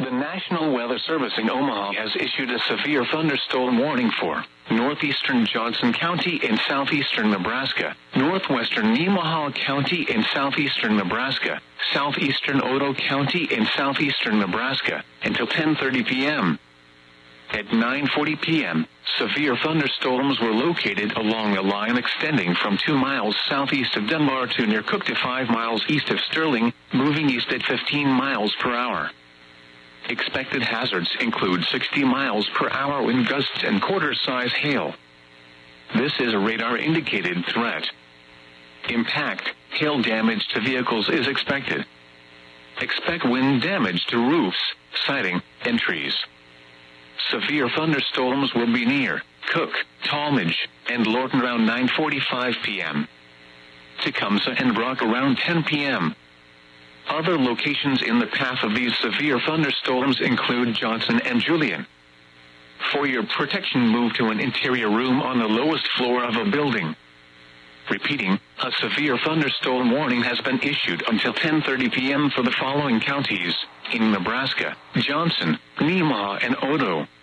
The National Weather Service in Omaha has issued a severe thunderstorm warning for northeastern Johnson County in southeastern Nebraska, northwestern Nemaha County in southeastern Nebraska, southeastern Otoe County in southeastern Nebraska, until 10:30 p.m. At 9:40 p.m., severe thunderstorms were located along a line extending from 2 miles southeast of Dunbar to near Cook to 5 miles east of Sterling, moving east at 15 miles per hour. Expected hazards include 60 miles per hour wind gusts and quarter-size hail. This is a radar-indicated threat. Impact, hail damage to vehicles is expected. Expect wind damage to roofs, siding, and trees. Severe thunderstorms will be near Cook, Tallmadge, and Lorton around 9:45 p.m. Tecumseh and Brock around 10 p.m. Other locations in the path of these severe thunderstorms include Johnson and Julian. For your protection, move to an interior room on the lowest floor of a building. Repeating, a severe thunderstorm warning has been issued until 10:30 p.m. for the following counties in Nebraska: Johnson, Nemaha, and Otoe.